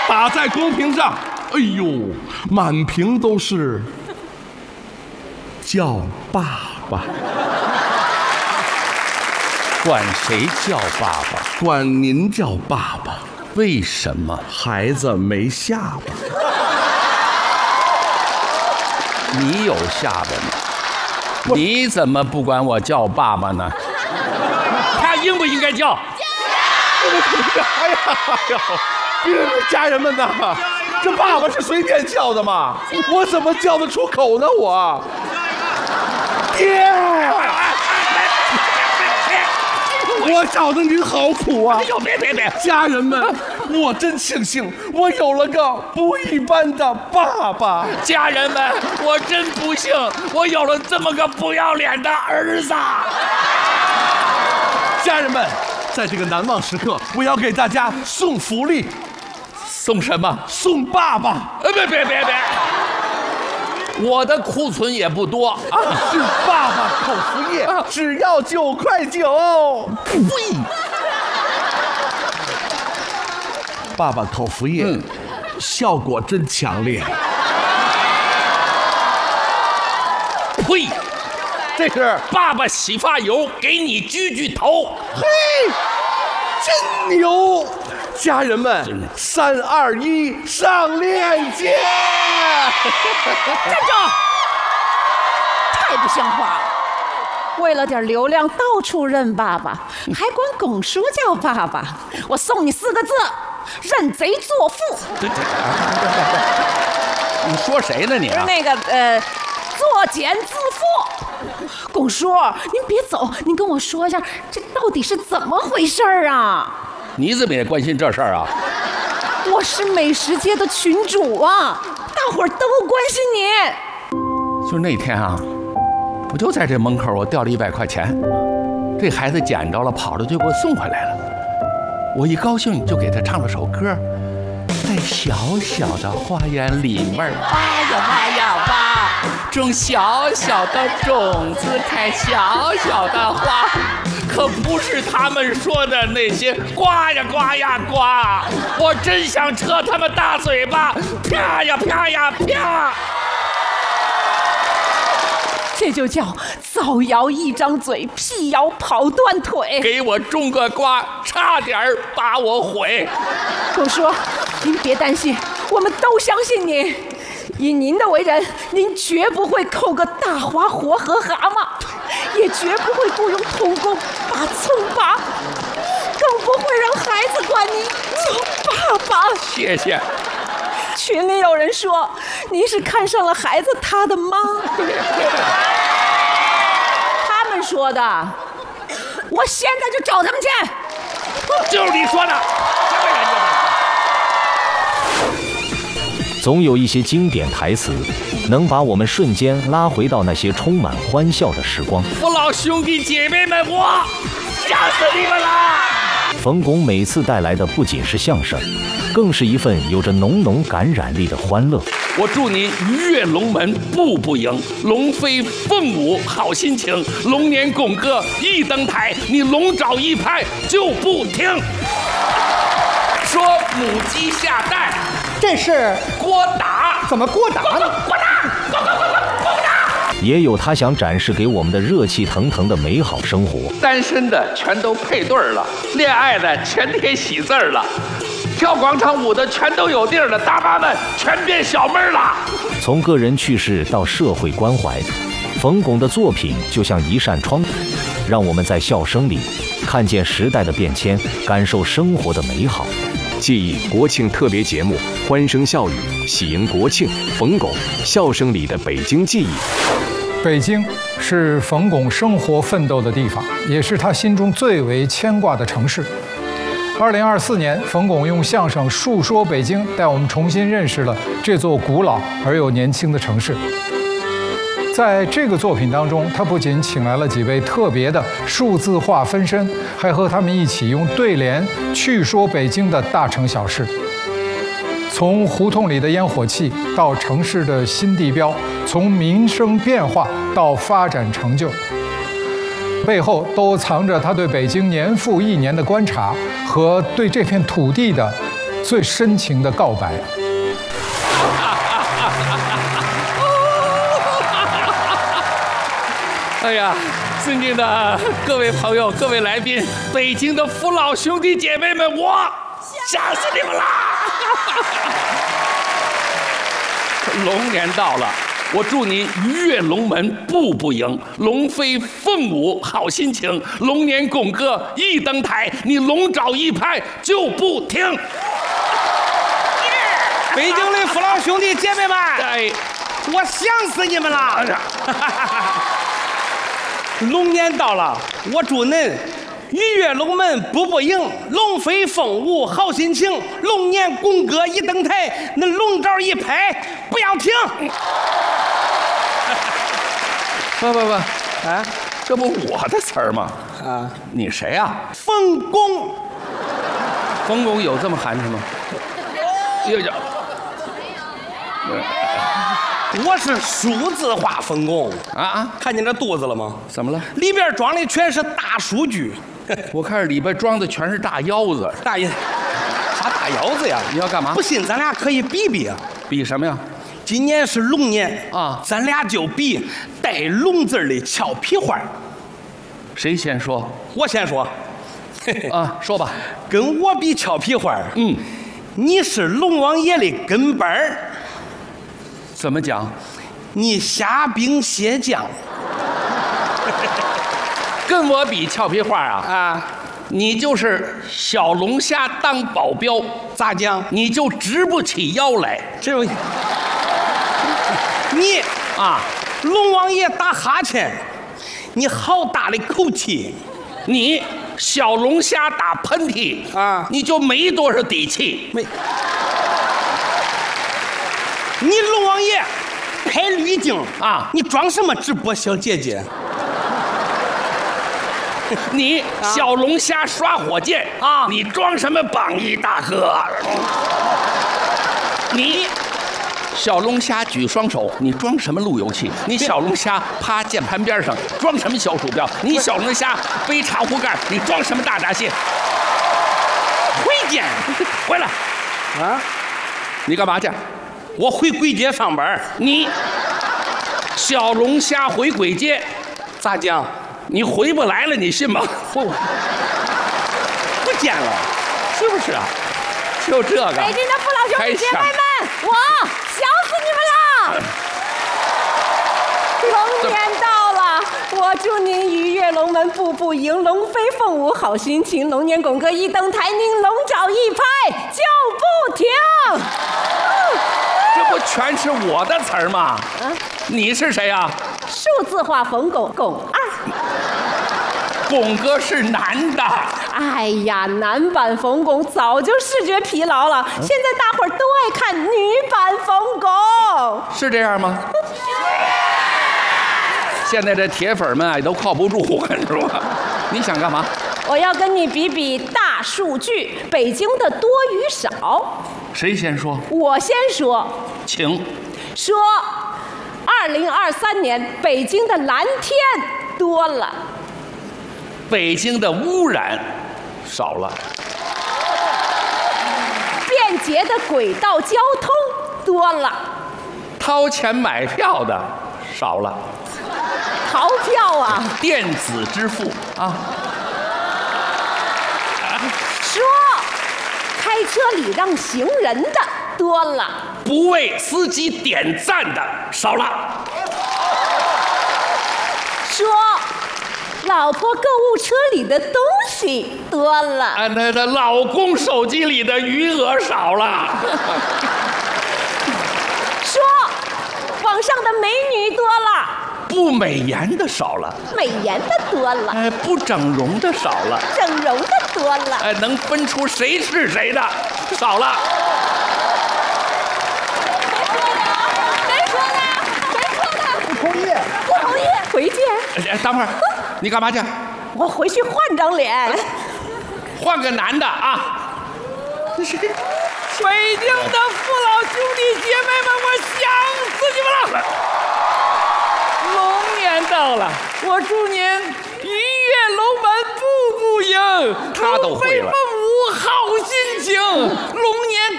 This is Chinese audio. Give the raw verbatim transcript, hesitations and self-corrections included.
打在公屏上，哎呦，满屏都是叫爸爸。 管谁叫爸爸？ 管您叫爸爸。 为什么？ 孩子没下巴。 你有下巴吗？你怎么不管我叫爸爸呢？他应不应该叫？ 哎呀哎呀！家人们呐，这爸爸是随便叫的吗？我怎么叫得出口呢？我爹！我找的您好苦啊！ 哎呦，别别别！ 家人们，我真庆幸我有了个不一般的爸爸。 家人们，我真不幸，我有了这么个不要脸的儿子。 家人们，在这个难忘时刻，我要给大家送福利。 送什么？ 送爸爸！ 呃，别别别别！我的库存也不多啊， 是爸爸口服液，只要九块九。 呸！ 爸爸口服液，嗯，效果真强烈。 呸！ 这是爸爸洗发油，给你焗焗头。 嘿，真牛！家人们，三二一，上链接！ 站住！太不像话了！为了点流量，到处认爸爸，还管龚叔叫爸爸。我送你四个字：认贼作父。 你说谁呢你啊？ 那个呃，作茧自缚。龚叔，您别走，您跟我说一下，这到底是怎么回事啊？ 你怎么也关心这事儿啊？ 我是美食街的群主啊，大伙儿都关心你。 就是那天啊，我就在这门口，我掉了一百块钱，这孩子捡着了，跑着就给我送回来了。我一高兴就给他唱了首歌，在小小的花园里面挖呀挖呀挖，种小小的种子，开小小的花。可不是他们说的那些呱呀呱呀呱，我真想扯他们大嘴巴，啪呀啪呀啪！ 这就叫造谣一张嘴，辟谣跑断腿。 给我种个瓜，差点把我毁。 龚叔，您别担心，我们都相信您。以您的为人，您绝不会扣个大花活河蛤蟆，也绝不会雇佣童工把葱拔，更不会让孩子管您叫爸爸。 谢谢。 群里有人说您是看上了孩子他的妈，他们说的，我现在就找他们去。 就是你说的，什么人就是。 总有一些经典台词，能把我们瞬间拉回到那些充满欢笑的时光。 父老兄弟姐妹们，我吓死你们了！ 冯巩每次带来的不仅是相声，更是一份有着浓浓感染力的欢乐。 我祝你鱼跃龙门步步赢，龙飞凤舞好心情，龙年拱歌一登台，你龙爪一拍就不停。说母鸡下蛋， 这是郭达， 怎么郭达呢？ 郭达，郭郭郭郭达。 也有他想展示给我们的热气腾腾的美好生活。 单身的全都配对了，恋爱的全贴喜字了，跳广场舞的全都有地儿了，大妈们全变小妹儿了。 从个人趣事到社会关怀，冯巩的作品就像一扇窗，让我们在笑声里看见时代的变迁，感受生活的美好。 记忆国庆特别节目，欢声笑语，喜迎国庆。冯巩，笑声里的北京记忆。 北京是冯巩生活奋斗的地方，也是他心中最为牵挂的城市。二零二四年，冯巩用相声《述说北京》带我们重新认识了这座古老而又年轻的城市。在这个作品当中，他不仅请来了几位特别的数字化分身，还和他们一起用对联去说北京的大城小事。从胡同里的烟火气到城市的新地标，从民生变化到发展成就，背后都藏着他对北京年复一年的观察和对这片土地的最深情的告白。 哎呀，尊敬的各位朋友、各位来宾，北京的父老兄弟姐妹们，我想死你们啦！龙年到了，我祝你鱼跃龙门步步赢，龙飞凤舞好心情，龙年拱歌一登台，你龙爪一拍就不停。 北京的父老兄弟姐妹们， 哎， 我想死你们了！龙年到了，我祝恁鱼跃龙门步步赢，龙飞凤舞好心情，龙年拱歌一登台，那龙爪一拍不要停。 不不不， 啊， 这不我的词儿吗？ 啊， 你谁呀、啊？ 冯巩， 冯巩有这么寒碜吗？有有。 我是数字化冯巩啊啊！ 看见这肚子了吗？ 怎么了？ 里边装的全是大数据。 我看里边装的全是大腰子。 大爷，啥大腰子呀？ 你要干嘛？ 不信咱俩可以比比啊。 比什么呀？ 今年是龙年啊， 咱俩就比带龙字的俏皮话。 谁先说？ 我先说。 啊，说吧。 跟我比俏皮话， 嗯， 你是龙王爷的跟班儿。 怎么讲？ 你虾兵蟹将。 跟我比俏皮话啊啊！ 你就是小龙虾当保镖， 咋讲？ 你就直不起腰来。 这有你啊， 龙王爷打哈欠，你好大的口气。 你小龙虾打喷嚏啊， 你就没多少底气。 没。你龙王爷开滤镜啊， 你装什么直播小姐姐？ 你小龙虾耍火箭啊，你装什么榜一大哥？你小龙虾举双手，你装什么路由器？你小龙虾趴键盘边上，装什么小鼠标？你小龙虾背茶壶盖，你装什么大闸蟹？ 回见， 回来啊！ 你干嘛去？ 我回簋街上班。 你小龙虾回簋街， 咋讲？ 你回不来了，你信吗？ 不，不见了， 是不是啊？就这个。 北京的父老兄弟姐妹们，我想死你们了！龙年到了，我祝您鱼跃龙门步步赢，龙飞凤舞好心情，龙年拱歌一登台，您龙爪一拍就不停。 这不全是我的词儿吗？ 啊， 你是谁呀、啊？ 数字化冯巩巩二。 巩哥是男的。 哎呀，男版冯巩早就视觉疲劳了，现在大伙儿都爱看女版冯巩。 是这样吗？现在这铁粉们啊都靠不住，我跟你说。你想干嘛？ 我要跟你比比大数据，北京的多与少。 谁先说？ 我先说。 请说，二零二三年北京的蓝天多了， 北京的污染少了， 便捷的轨道交通多了， 掏钱买票的少了， 逃票啊， 电子支付啊。 说，开车礼让行人的多了， 不为司机点赞的少了。 说，老婆购物车里的东西多了， 啊，那那老公手机里的余额少了。 说，网上的美女多了， 不美颜的少了， 美颜的多了， 哎，不整容的少了， 整容的多了， 哎，能分出谁是谁的少了。 谁说的？谁说的？不同意，不同意，回见。 哎，等会儿，你干嘛去？ 我回去换张脸。 换个男的啊！这是北京的父老兄弟姐妹们，我想死你们了！龙年到了，我祝您鱼跃龙门步步赢， 他都会了龙飞凤舞好心情，龙年